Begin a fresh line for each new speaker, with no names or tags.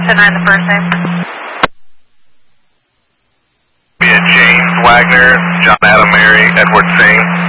10-9, the first name.
James Wagner, John Adam Mary, Edward Singh.